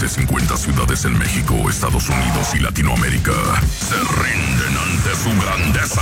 de 50 ciudades en México, Estados Unidos y Latinoamérica se rinden ante su grandeza.